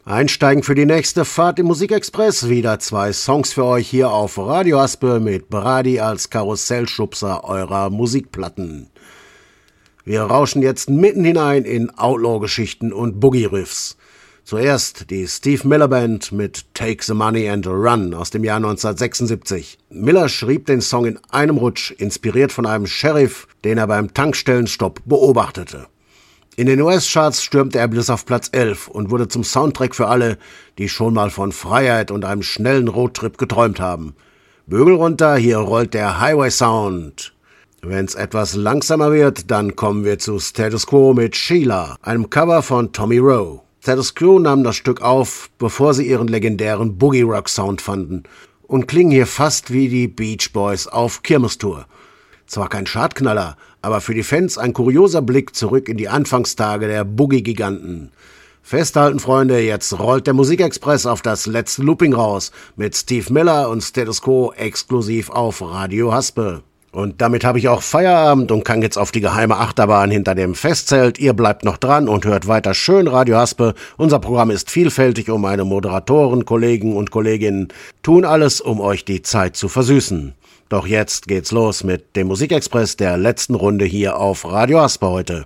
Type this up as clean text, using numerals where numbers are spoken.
Einsteigen für die nächste Fahrt im Musikexpress. Wieder 2 Songs für euch hier auf Radio Haspe mit Brady als Karussellschubser eurer Musikplatten. Wir rauschen jetzt mitten hinein in Outlaw-Geschichten und Boogie-Riffs. Zuerst die Steve Miller Band mit Take the Money and Run aus dem Jahr 1976. Miller schrieb den Song in einem Rutsch, inspiriert von einem Sheriff, den er beim Tankstellenstopp beobachtete. In den US-Charts stürmte er bis auf Platz 11 und wurde zum Soundtrack für alle, die schon mal von Freiheit und einem schnellen Roadtrip geträumt haben. Bügel runter, hier rollt der Highway-Sound. Wenn's etwas langsamer wird, dann kommen wir zu Status Quo mit Sheila, einem Cover von Tommy Roe. Status Quo nahmen das Stück auf, bevor sie ihren legendären Boogie-Rock-Sound fanden und klingen hier fast wie die Beach Boys auf Kirmestour. Zwar kein Chartknaller, aber für die Fans ein kurioser Blick zurück in die Anfangstage der Boogie-Giganten. Festhalten, Freunde, jetzt rollt der Musikexpress auf das letzte Looping raus mit Steve Miller und Status Quo exklusiv auf Radio Haspe. Und damit habe ich auch Feierabend und kann jetzt auf die geheime Achterbahn hinter dem Festzelt. Ihr bleibt noch dran und hört weiter schön Radio Haspe. Unser Programm ist vielfältig und meine Moderatoren, Kollegen und Kolleginnen tun alles, um euch die Zeit zu versüßen. Doch jetzt geht's los mit dem Musikexpress der letzten Runde hier auf Radio Haspe heute.